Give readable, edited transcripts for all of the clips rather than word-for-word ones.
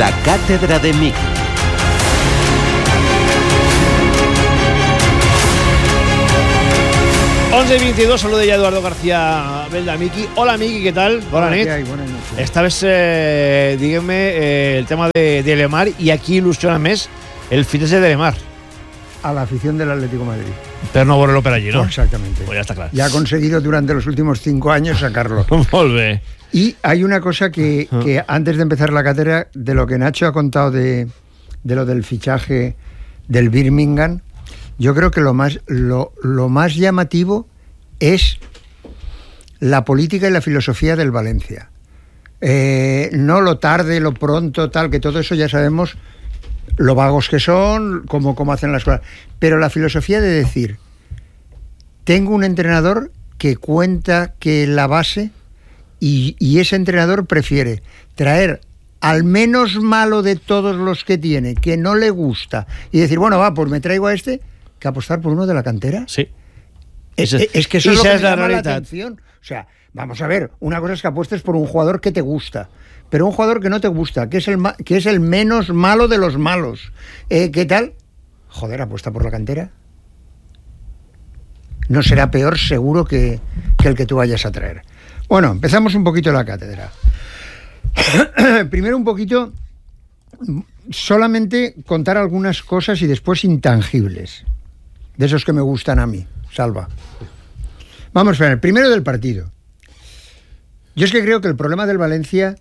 La cátedra de Miki. Once y 22, saludo ya Eduardo García Belda, Miki. Hola Miki, ¿qué tal? Hola Nit. Buenas noches. Esta vez, dígame el tema de Lemar, y aquí ilusiona més el fitxatge de Lemar. A la afición del Atlético de Madrid. Pero no volverlo per allí, ¿no? Exactamente. Pues ya está claro. Ya ha conseguido durante los últimos 5 años sacarlo. Molt bé. Y hay una cosa que antes de empezar la cátedra, de lo que Nacho ha contado de lo del fichaje del Birmingham, yo creo que lo más llamativo es la política y la filosofía del Valencia. No lo tarde, lo pronto, tal, que todo eso ya sabemos lo vagos que son, cómo hacen las cosas. Pero la filosofía de decir, tengo un entrenador que cuenta que la base, y ese entrenador prefiere traer al menos malo de todos los que tiene, que no le gusta, y decir, bueno, va, pues me traigo a este, que apostar por uno de la cantera. Sí. Es que eso es lo que me llama la realidad. atención. O sea, vamos a ver, una cosa es que apuestes por un jugador que te gusta, pero un jugador que no te gusta, que es el menos malo de los malos. ¿Qué tal? Joder, apuesta por la cantera. No será peor seguro que el que tú vayas a traer. Bueno, empezamos un poquito la cátedra. Primero un poquito, solamente contar algunas cosas y después intangibles, de esos que me gustan a mí. Salva. Vamos a ver, primero del partido. Yo es que creo que el problema del Valencia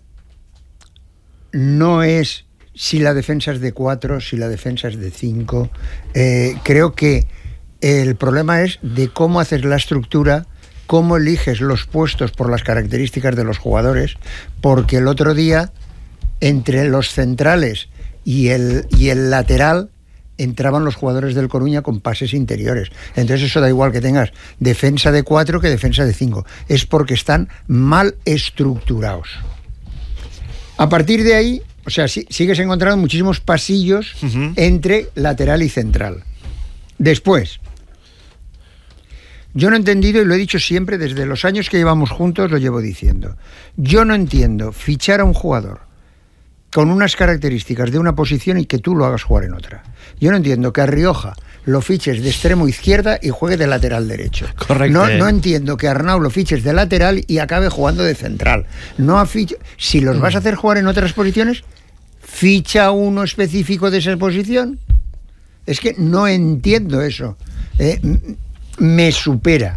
no es si la defensa es de 4, si la defensa es de 5. Creo que el problema es de cómo haces la estructura, cómo eliges los puestos por las características de los jugadores, porque el otro día, entre los centrales y el lateral, entraban los jugadores del Coruña con pases interiores. Entonces eso da igual que tengas defensa de 4 que defensa de 5. Es porque están mal estructurados. A partir de ahí, o sea, sigues encontrando muchísimos pasillos entre lateral y central. Después, yo no he entendido, y lo he dicho siempre, desde los años que llevamos juntos lo llevo diciendo, yo no entiendo fichar a un jugador con unas características de una posición y que tú lo hagas jugar en otra. Yo no entiendo que a Rioja lo fiches de extremo izquierda y juegue de lateral derecho. Correcto. No entiendo que a Arnau lo fiches de lateral y acabe jugando de central. Si los vas a hacer jugar en otras posiciones, ficha uno específico de esa posición. Es que no entiendo eso. Me supera.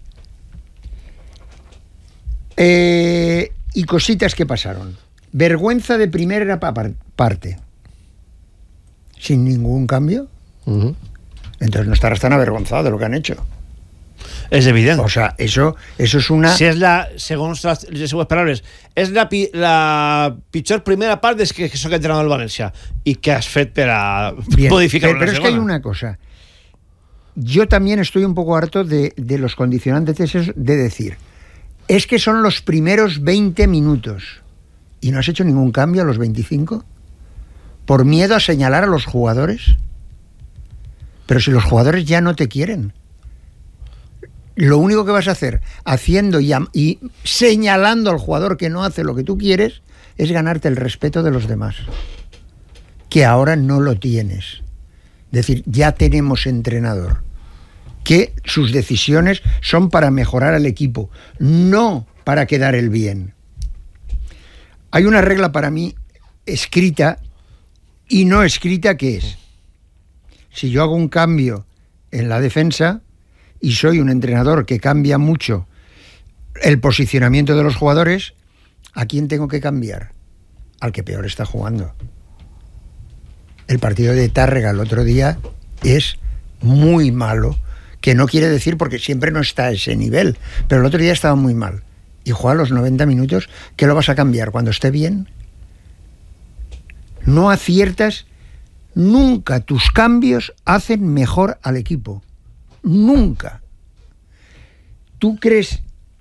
Y cositas que pasaron. Vergüenza de primera parte. Sin ningún cambio. Entonces no estarás tan avergonzado de lo que han hecho. És evident. O sea, eso es una... Si és segons les seues paraules, és la pitjor primera part des que soc entrenador del València i que has fet per a modificar pero es que hay una cosa. Yo también estoy un poco harto de los condicionantes de decir, es que son los primeros 20 minutos y no has hecho ningún cambio a los 25 por miedo a señalar a los jugadores. Pero si los jugadores ya no te quieren, lo único que vas a hacer haciendo y señalando al jugador que no hace lo que tú quieres es ganarte el respeto de los demás, que ahora no lo tienes. Es decir, ya tenemos entrenador, que sus decisiones son para mejorar al equipo, no para quedar el bien. Hay una regla para mí escrita y no escrita, que es: si yo hago un cambio en la defensa y soy un entrenador que cambia mucho el posicionamiento de los jugadores, ¿a quién tengo que cambiar? Al que peor está jugando. El partido de Tárrega el otro día es muy malo, que no quiere decir porque siempre no está a ese nivel, pero el otro día estaba muy mal. Y juega los 90 minutos, ¿qué lo vas a cambiar cuando esté bien? No aciertas. Nunca tus cambios hacen mejor al equipo. Nunca. ¿Tú crees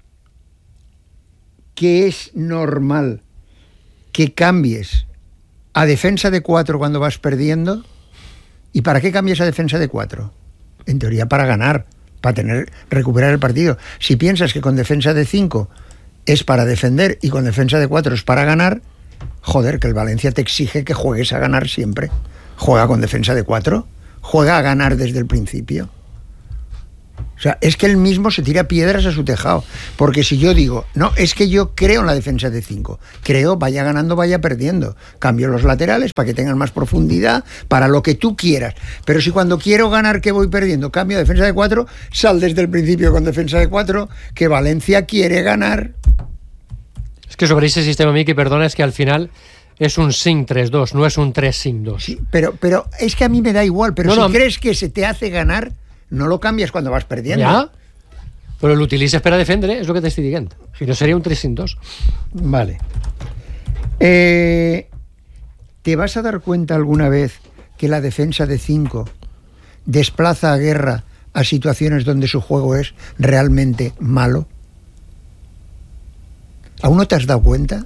que es normal que cambies a defensa de 4 cuando vas perdiendo? ¿Y para qué cambias a defensa de 4? En teoría para ganar, para recuperar el partido. Si piensas que con defensa de 5 es para defender y con defensa de 4 es para ganar, Joder, que el Valencia te exige que juegues a ganar siempre. Juega con defensa de 4, juega a ganar desde el principio. O sea, es que él mismo se tira piedras a su tejado. Porque si yo digo, no, es que yo creo en la defensa de 5, creo, vaya ganando, vaya perdiendo. Cambio los laterales para que tengan más profundidad, para lo que tú quieras. Pero si cuando quiero ganar que voy perdiendo, cambio defensa de 4, sal desde el principio con defensa de 4, que Valencia quiere ganar. Es que sobre ese sistema, Miki, perdona, es que al final es un 5-3-2, no es un 3-5-2. Sí, pero es que a mí me da igual, pero no, si crees que se te hace ganar, no lo cambias cuando vas perdiendo. Ja, però l'utilitzes per a defendre, és el que t'estic dient. Si no, seria un 3-5-2. Vale. ¿Te vas a dar cuenta alguna vez que la defensa de 5 desplaza a Guerra a situaciones donde su juego es realmente malo? ¿Aún no te has dado cuenta?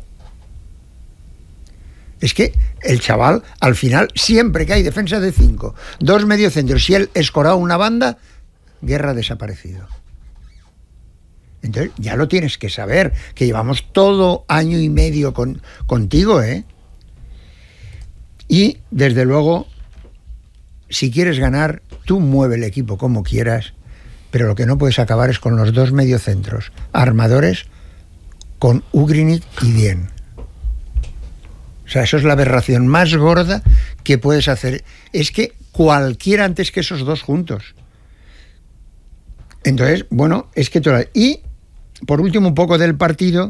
Es que el chaval, al final, siempre que hay defensa de 5, 2 mediocentros, si él escorado una banda, Guerra ha desaparecido. Entonces, ya lo tienes que saber, que llevamos todo año y medio contigo, ¿eh? Y, desde luego, si quieres ganar, tú mueve el equipo como quieras, pero lo que no puedes acabar es con los 2 mediocentros armadores, con Ugrinic y Dien. O sea, eso es la aberración más gorda que puedes hacer. Es que cualquiera antes que esos 2 juntos. Entonces, bueno, es que... Y, por último, un poco del partido.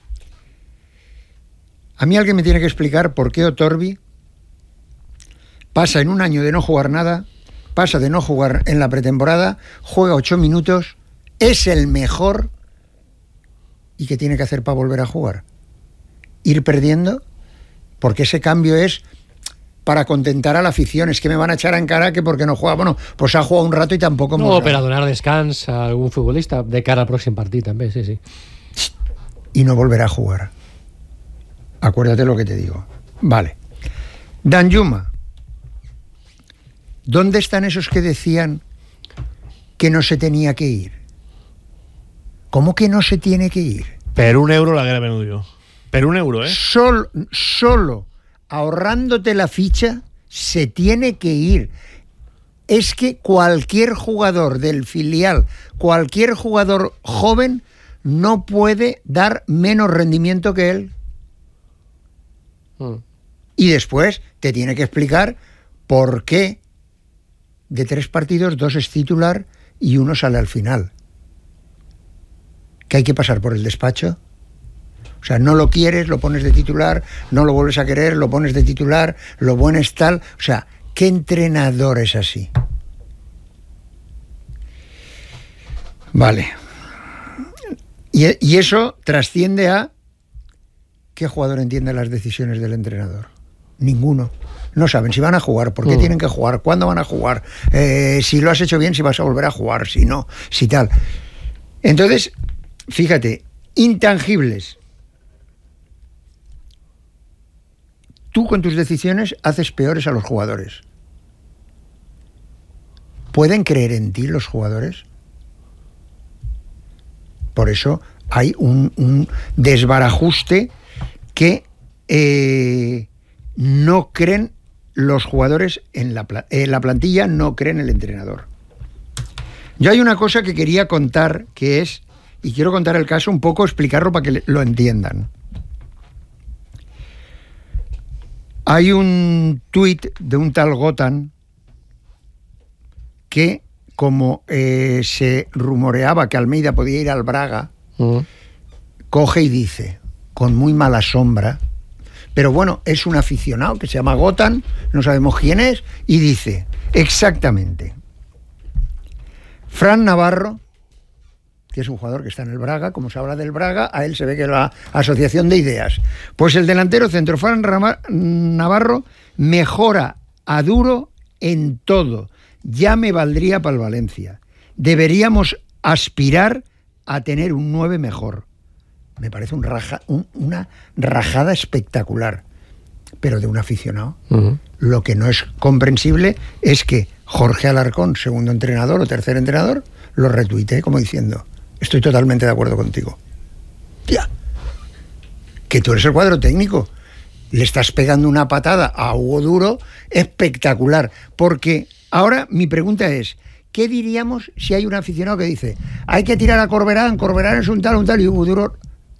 A mí alguien me tiene que explicar por qué Otorbi pasa en un año de no jugar nada, pasa de no jugar en la pretemporada, juega 8 minutos, es el mejor, y ¿qué tiene que hacer para volver a jugar? ¿Ir perdiendo? Porque ese cambio es para contentar a la afición. Es que me van a echar en cara que porque no juega. Bueno, pues ha jugado un rato y tampoco... No, per a donar descans a algun futbolista de cara al pròxim partit, també, sí, sí. Y no volverá a jugar. Acuérdate lo que te digo. Vale. Danjuma. ¿Dónde están esos que decían que no se tenía que ir? ¿Cómo que no se tiene que ir? Per €1 l'haguera venut jo. Per €1, ¿eh? Solo ahorrándote la ficha se tiene que ir. Es que cualquier jugador del filial, cualquier jugador joven, no puede dar menos rendimiento que él. Y después te tiene que explicar por qué de 3 partidos 2 es titular y 1 sale al final. ¿Que hay que pasar por el despacho? O sea, no lo quieres, lo pones de titular, no lo vuelves a querer, lo pones de titular, lo pones tal. O sea, ¿qué entrenador es así? Vale. Y eso trasciende a ¿qué jugador entiende las decisiones del entrenador? Ninguno. No saben si van a jugar, por qué tienen que jugar, cuándo van a jugar, si lo has hecho bien, si vas a volver a jugar, si no, si tal. Entonces, fíjate, intangibles. Tú con tus decisiones haces peores a los jugadores. ¿Pueden creer en ti los jugadores? Por eso hay un desbarajuste que no creen los jugadores en la plantilla, no creen el entrenador. Yo hay una cosa que quería contar, que es, y quiero contar el caso un poco, explicarlo para que lo entiendan. Hay un tuit de un tal Gotan que, como se rumoreaba que Almeida podía ir al Braga, coge y dice, con muy mala sombra, pero bueno, es un aficionado que se llama Gotan, no sabemos quién es, y dice, exactamente, Fran Navarro, que es un jugador que está en el Braga, como se habla del Braga, a él se ve que es la asociación de ideas. Pues el delantero centro, Fran Navarro, mejora a Duro en todo. Ya me valdría para el Valencia. Deberíamos aspirar a tener un 9 mejor. Me parece una rajada espectacular, pero de un aficionado. Lo que no es comprensible es que Jorge Alarcón, segundo entrenador o tercer entrenador, lo retuitee como diciendo, estoy totalmente de acuerdo contigo. Tía, que tú eres el cuadro técnico le estás pegando una patada a Hugo Duro espectacular. Porque ahora mi pregunta es, ¿qué diríamos si hay un aficionado que dice, hay que tirar a Corberán es un tal, y Hugo Duro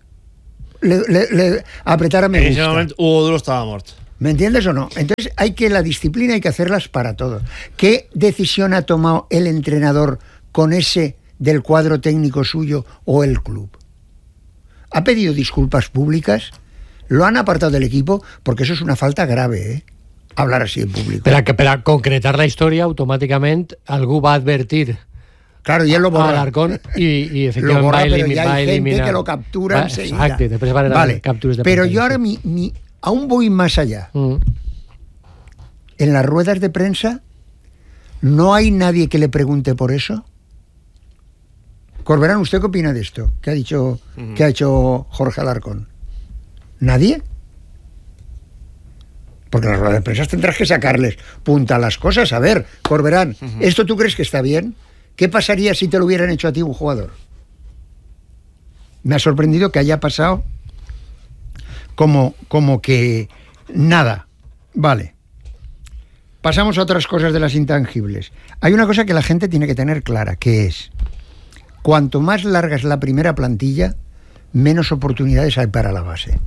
le apretara me gusta? En ese momento Hugo Duro estaba muerto. ¿Me entiendes o no? Entonces la disciplina hay que hacerlas para todos. ¿Qué decisión ha tomado el entrenador con ese del cuadro técnico suyo o el club? ¿Ha pedido disculpas públicas? ¿Lo han apartado del equipo? Porque eso es una falta grave, ¿eh? Hablar así en público. Per a concretar la història, automàticament algú va advertir claro, y él lo borra. a Alarcón y Lo efectivament borra, va pero ya hay gente eliminar. que lo captura enseguida. Exacte, després van Vale, captures de pero pantalla, yo ahora sí. aún voy más allá. En las ruedas de prensa no hay nadie que le pregunte por eso. Corberán, ¿usted qué opina de esto? ¿Qué ha dicho, que ha hecho Jorge Alarcón? ¿Nadie? Porque en las ruedas de prensa tendrás que sacarles punta a las cosas. A ver, Corberán, ¿esto tú crees que está bien? ¿Qué pasaría si te lo hubieran hecho a ti un jugador? Me ha sorprendido que haya pasado como que nada. Vale. Pasamos a otras cosas de las intangibles. Hay una cosa que la gente tiene que tener clara, que es, cuanto más larga es la primera plantilla, menos oportunidades hay para la base.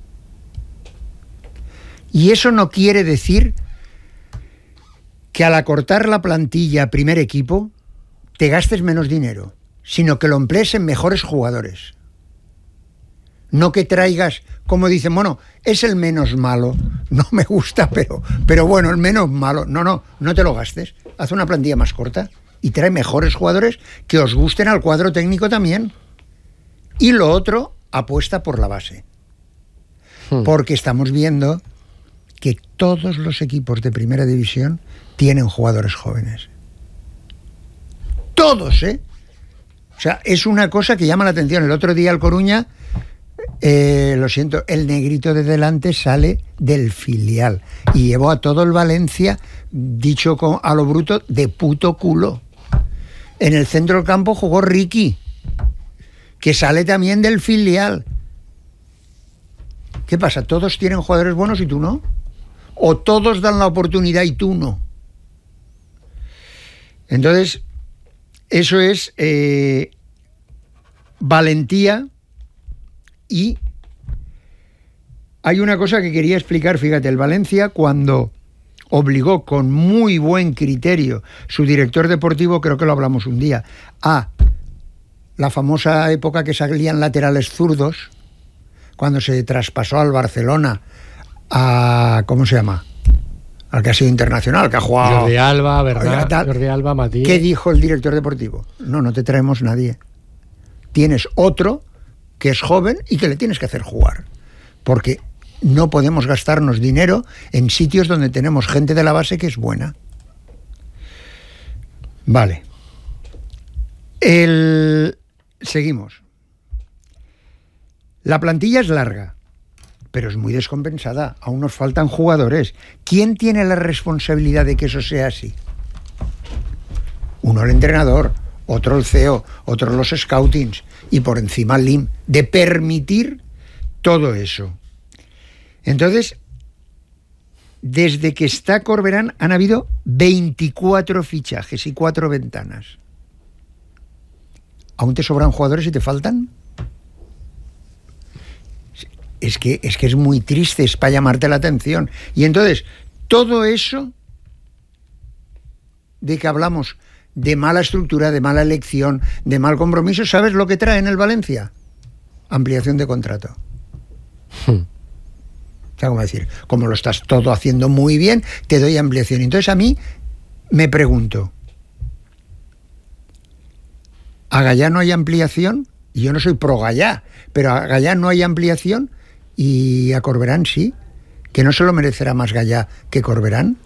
Y eso no quiere decir que al acortar la plantilla primer equipo te gastes menos dinero, sino que lo emplees en mejores jugadores. No que traigas, como dicen, bueno, es el menos malo, no me gusta, pero bueno, el menos malo. No te lo gastes. Haz una plantilla más corta y trae mejores jugadores que os gusten al cuadro técnico también. Y lo otro, apuesta por la base. Porque estamos viendo que todos los equipos de primera división tienen jugadores jóvenes. Todos, ¿eh? O sea, es una cosa que llama la atención. El otro día el Coruña, lo siento, el negrito de delante sale del filial y llevó a todo el Valencia, dicho a lo bruto, de puto culo. En el centro del campo jugó Ricky, que sale también del filial. ¿Qué pasa? ¿Todos tienen jugadores buenos y tú no? ¿O todos dan la oportunidad y tú no? Entonces, eso es valentía. Y hay una cosa que quería explicar, fíjate, el Valencia, cuando obligó con muy buen criterio su director deportivo, creo que lo hablamos un día, a la famosa época que salían laterales zurdos, cuando se traspasó al Barcelona a, ¿cómo se llama?, al que ha sido internacional, que ha jugado Jordi Alba, Bernat, Jordi Alba, Matías. ¿Qué dijo el director deportivo? No te traemos nadie. Tienes otro que es joven y que le tienes que hacer jugar, porque no podemos gastarnos dinero en sitios donde tenemos gente de la base que es buena. Vale. Seguimos. La plantilla es larga, pero es muy descompensada. Aún nos faltan jugadores. ¿Quién tiene la responsabilidad de que eso sea así? Uno el entrenador, otro el CEO, otro los scoutings y por encima el LIM, de permitir todo eso. Entonces, desde que está Corberán han habido 24 fichajes y 4 ventanas. ¿Aún te sobran jugadores y te faltan? Es que es muy triste, es para llamarte la atención. Y entonces, todo eso de que hablamos de mala estructura, de mala elección, de mal compromiso, ¿sabes lo que trae en el Valencia? Ampliación de contrato. O sea, como decir, como lo estás todo haciendo muy bien, te doy ampliación. Entonces a mí me pregunto, ¿a Gallá no hay ampliación? Y yo no soy pro Gallá, pero a Gallá no hay ampliación y a Corberán sí. ¿Que no se lo merecerá más Gallá que Corberán?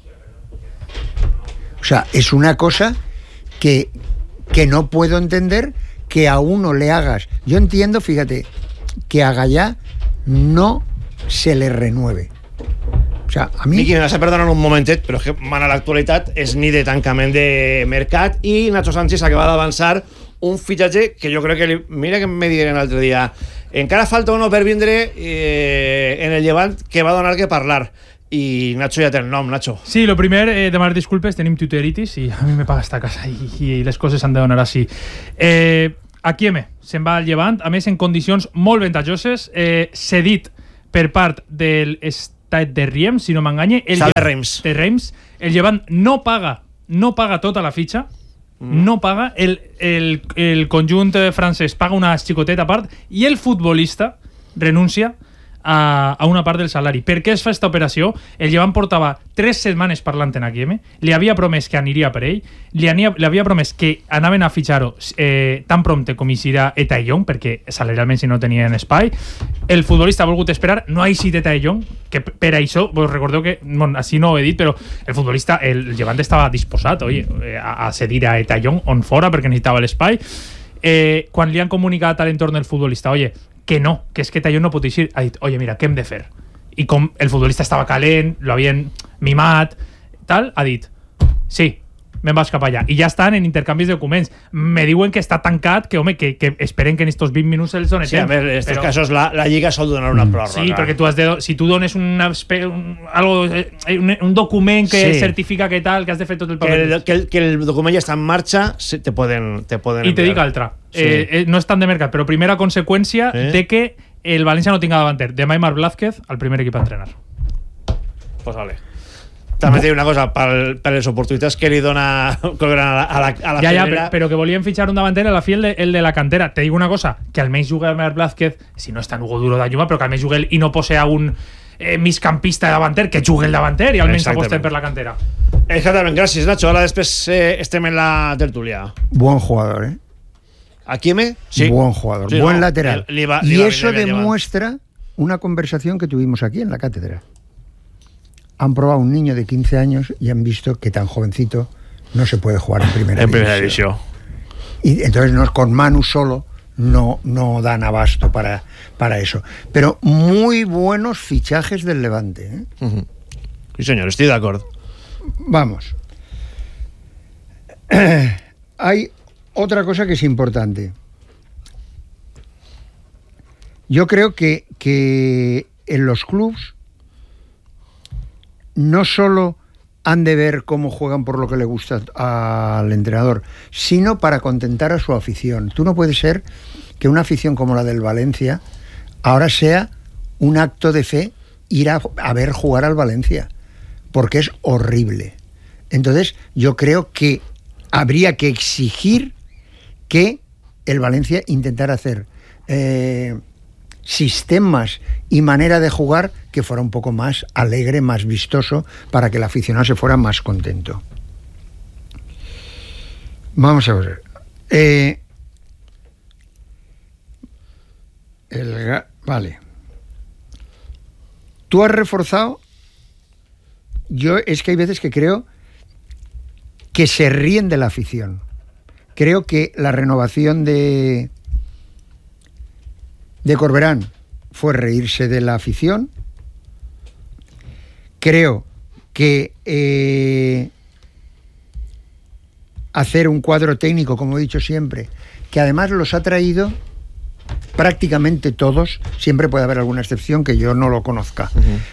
O sea, es una cosa que no puedo entender, que a uno le hagas. Yo entiendo, fíjate, que a Gallá no se le renueve. O sea, a mi... Miqui, me vas a perdonar un momentet, però és que mana l'actualitat és ni de tancament de mercat i Nacho Sánchez acaba d'avançar un fitxatge que jo crec que... Mira que me digueren l'altre dia Encara falta uno per vindre en el Llevant que va donar que parlar. I Nacho ja té el nom, Nacho. Sí, lo primer, demanar disculpes, tenim tutoritis i a mi me paga esta casa i les coses s'han de donar així. Akieme se'n va al Llevant, a més en condicions molt ventajoses, cedit per part del Stade de Reims, si no m'enganye. De Reims. El Llevant no paga tota la fitxa, no paga, el conjunt francès paga una xicoteta a part i el futbolista renuncia a una part del salari. Per què es fa aquesta operació? El Llevant portava 3 setmanes parlant en Akieme, li havia promès que aniria per ell, li havia promès que anaven a fitxar-ho tan prompte com eixirà Etaillon, perquè salarialment si no tenien espai. El futbolista ha volgut esperar, no ha eixit Etaillon, que per això, vos recordeu que, bueno, així no ho he dit, però el futbolista, el Llevant estava disposat a cedir a Etaillon on fora perquè necessitava l'espai. Quan li han comunicat a l'entorn del futbolista, que no, que és que Etaillon no pot eixir, ha dit, mira, què hem de fer? I com el futbolista estava calent, lo havien mimat, tal, ha dit, sí, me'n vas cap allà. I ja estan en intercanvis de documents. Me diuen que està tancat, que esperen que en estos 20 minuts els donen temps. Sí, a veure, en aquests casos la Lliga sol donar una pròrroga. Sí, perquè si tu dones un document que certifica que tal, que has de fer tot el paper... Que el document ja està en marxa, te poden I te dic altra. No estan de mercat, però primera conseqüència de que el València no tinga davanter. Demà Marc Blázquez al primer equip a entrenar. Pues vale. També té una cosa per les oportunitats que li dona a la primera. Però que volien fitxar un davanter a la fi el de la cantera. Te dic una cosa, que almenys juga Marc Blázquez, si no està en Hugo Duro d'Anyuma, però que almenys jugue i no posea un migcampista davanter, que jugue el davanter i almenys apostem per la cantera. Exactament, gràcies Nacho. Ara després estem en la tertúlia. Buen jugador, Akieme, sí. Buen jugador, sí, buen lateral. Y eso demuestra una conversación que tuvimos aquí en la cátedra. Han probado un niño de 15 años y han visto que tan jovencito no se puede jugar en primera división. Y entonces con Manu solo no dan abasto para eso. Pero muy buenos fichajes del Levante. Sí, señor, estoy de acuerdo. Vamos. Hay otra cosa que es importante. Yo creo que en los clubs no solo han de ver cómo juegan por lo que le gusta al entrenador, sino para contentar a su afición. Tú no puede ser que una afición como la del Valencia ahora sea un acto de fe ir a ver jugar al Valencia, porque es horrible. Entonces yo creo que habría que exigir que el Valencia intentara hacer sistemas y manera de jugar que fuera un poco más alegre, más vistoso, para que el aficionado se fuera más contento. Vamos a ver. Vale. Tú has reforzado. Yo es que hay veces que creo que se ríen de la afición. Creo que la renovación de Corberán fue reírse de la afición. Creo que hacer un cuadro técnico, como he dicho siempre, que además los ha traído prácticamente todos, siempre puede haber alguna excepción que yo no lo conozca,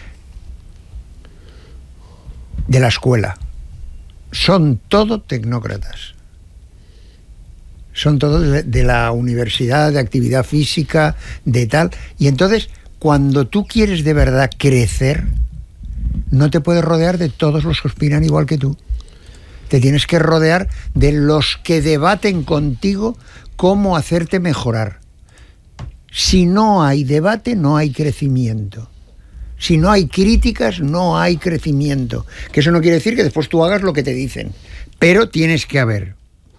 de la escuela. Son todo tecnócratas. Son todos de la universidad, de actividad física, de tal. Y entonces, cuando tú quieres de verdad crecer, no te puedes rodear de todos los que opinan igual que tú. Te tienes que rodear de los que debaten contigo cómo hacerte mejorar. Si no hay debate, no hay crecimiento. Si no hay críticas, no hay crecimiento. Que eso no quiere decir que después tú hagas lo que te dicen, pero tienes que haber.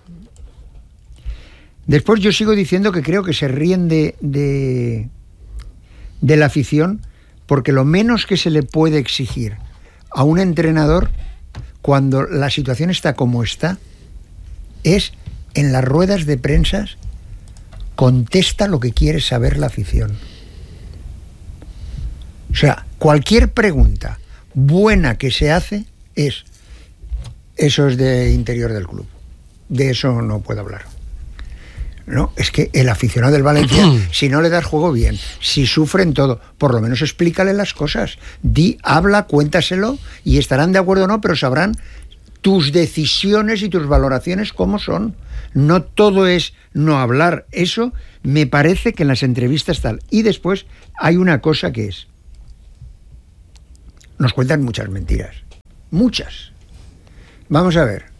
Después yo sigo diciendo que creo que se ríen de la afición, porque lo menos que se le puede exigir a un entrenador cuando la situación está como está es en las ruedas de prensa contesta lo que quiere saber la afición. O sea, cualquier pregunta buena que se hace eso es de interior del club. De eso no puedo hablar. No, es que el aficionado del Valencia, si no le das juego bien, si sufre en todo, por lo menos explícale las cosas. Habla, cuéntaselo y estarán de acuerdo o no, pero sabrán tus decisiones y tus valoraciones cómo son. No todo es no hablar. Eso me parece que en las entrevistas tal. Y después hay una cosa que es, nos cuentan muchas mentiras. Muchas. Vamos a ver.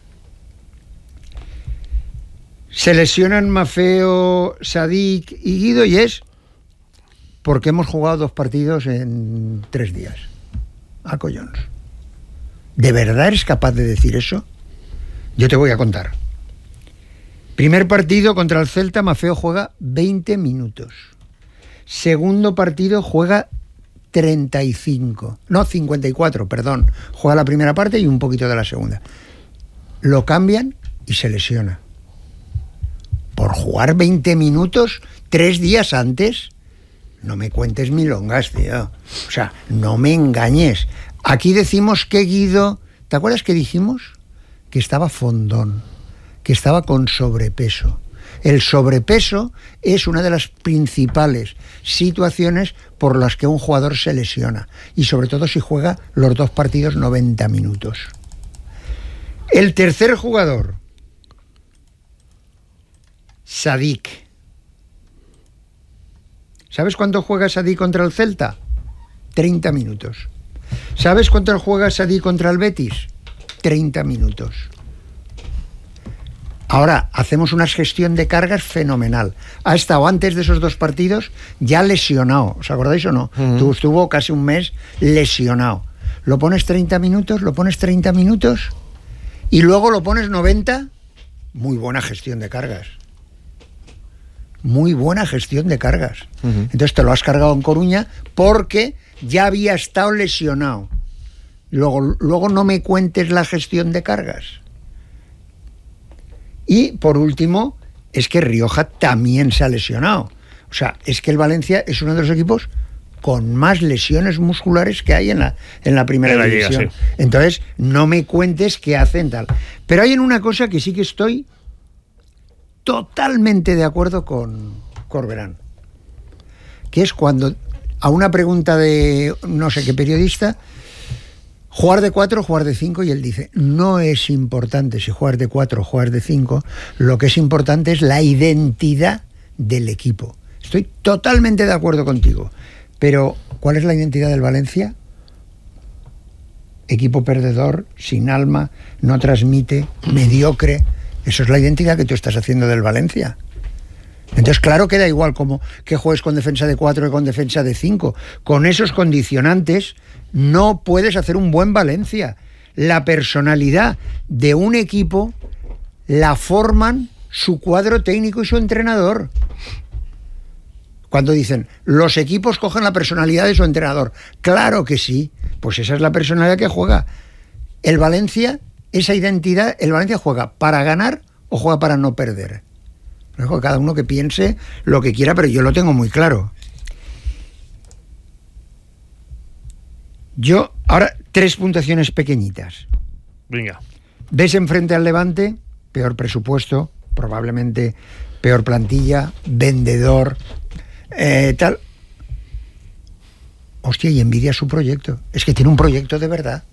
Se lesionan Maffeo, Sadik y Guido y es porque hemos jugado 2 partidos en 3 días. A collons. ¿De verdad eres capaz de decir eso? Yo te voy a contar. Primer partido contra el Celta, Maffeo juega 20 minutos. Segundo partido juega 54, perdón. Juega la primera parte y un poquito de la segunda. Lo cambian y se lesiona. Por jugar 20 minutos 3 días antes, no me cuentes milongas, tío. O sea, no me engañes. Aquí decimos que Guido, ¿te acuerdas que dijimos? Que estaba fondón, que estaba con sobrepeso. El sobrepeso es una de las principales situaciones por las que un jugador se lesiona, y sobre todo si juega los 2 partidos 90 minutos. El tercer jugador, Sadik. ¿Sabes cuánto juega Sadik contra el Celta? 30 minutos. ¿Sabes cuánto juega Sadik contra el Betis? 30 minutos. Ahora, hacemos una gestión de cargas fenomenal. Ha estado antes de esos 2 partidos ya lesionado. ¿Os acordáis o no? Estuvo casi un mes lesionado. Lo pones 30 minutos, y luego lo pones 90. Muy buena gestión de cargas. Muy buena gestión de cargas. Entonces te lo has cargado en Coruña porque ya había estado lesionado. Luego no me cuentes la gestión de cargas. Y por último, es que Rioja también se ha lesionado. O sea, es que el Valencia es uno de los equipos con más lesiones musculares que hay en la primera división. Sí. Entonces, no me cuentes qué hacen tal. Pero hay en una cosa que sí que estoy totalmente de acuerdo con Corberán, que es cuando a una pregunta de no sé qué periodista, jugar de 4, jugar de 5, y él dice, no es importante si juegas de 4 o juegas de 5, lo que es importante es la identidad del equipo. Estoy totalmente de acuerdo contigo, pero ¿cuál es la identidad del Valencia? Equipo perdedor, sin alma, no transmite, mediocre. Eso es la identidad que tú estás haciendo del Valencia. Entonces, claro que da igual como que juegues con defensa de 4 que con defensa de 5. Con esos condicionantes no puedes hacer un buen Valencia. La personalidad de un equipo la forman su cuadro técnico y su entrenador. Cuando dicen, los equipos cogen la personalidad de su entrenador. Claro que sí, pues esa es la personalidad que juega. El Valencia, esa identidad, el Valencia juega para ganar o juega para no perder. Cada uno que piense lo que quiera, pero yo lo tengo muy claro. Yo, ahora, 3 puntuaciones pequeñitas. Venga. ¿Ves enfrente al Levante? Peor presupuesto, probablemente peor plantilla, vendedor, tal. Hostia, y envidia su proyecto. Es que tiene un proyecto de verdad.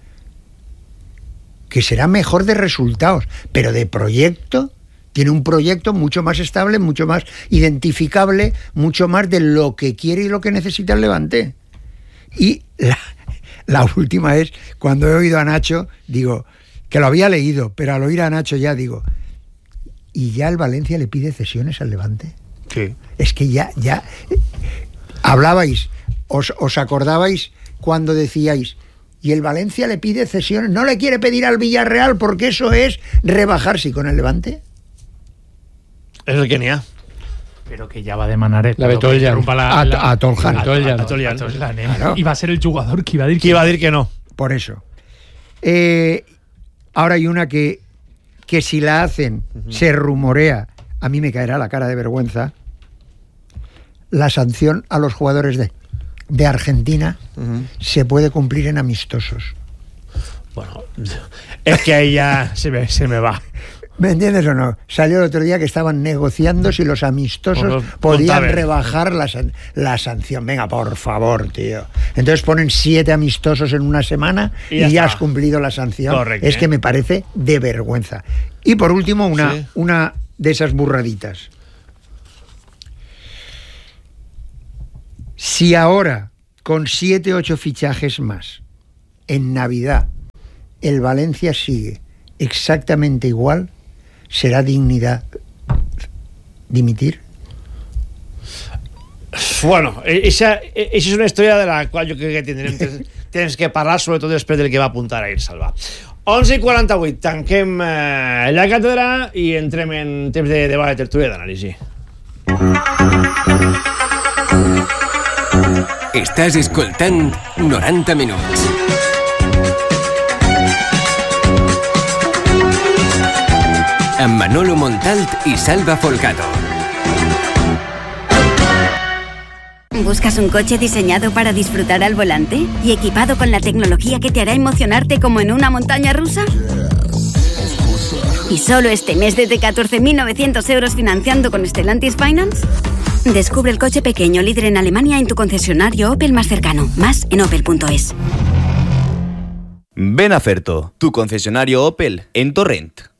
Que será mejor de resultados, pero de proyecto, tiene un proyecto mucho más estable, mucho más identificable, mucho más de lo que quiere y lo que necesita el Levante. Y la última es, cuando he oído a Nacho, digo, que lo había leído, pero al oír a Nacho ya digo, ¿y ya el Valencia le pide cesiones al Levante? Sí. Es que ya hablabais, os acordabais cuando decíais, y el Valencia le pide cesiones, no le quiere pedir al Villarreal porque eso es rebajarse. ¿Y con el Levante? Es el que n'hi ha. Però que ja va demanar la Betoljan a Toljan. Claro. Y va a ser el jugador que iba a decir que, iba a decir que no. Por eso. Ahora hay una que si la hacen, se rumorea, a mí me caerá la cara de vergüenza, la sanción a los jugadores de Argentina se puede cumplir en amistosos. Bueno, es que ahí ya se me va. ¿Me entiendes o no? Salió el otro día que estaban negociando si los amistosos Pues, podían contable. rebajar la sanción. Venga, por favor, tío. Entonces ponen 7 amistosos en una semana Y y ya ya está. has cumplido la sanción. Correcto. Es que me parece de vergüenza. Y por último, Sí. una de esas burraditas. Si ahora, con 7 o 8 fichajes más, en Navidad, el Valencia sigue exactamente igual, ¿será dignidad dimitir? Bueno, esa és una història de la qual jo crec que tindrem temps que parlar, sobretot després del que va apuntar ahir Salva. 11:48, tanquem la càtedra i entrem en temps de debat, de tertúlia i d'anàlisi. Estàs escoltant 90 minuts. Amb Manolo Montalt i Salva Folgado. ¿Buscas un coche diseñado para disfrutar al volante y equipado con la tecnología que te hará emocionarte como en una montaña rusa? ¿Y solo este mes desde 14.900 euros financiando con Stellantis Finance? Descubre el coche pequeño líder en Alemania en tu concesionario Opel más cercano. Más en opel.es. Ven a Ferto, tu concesionario Opel en Torrent.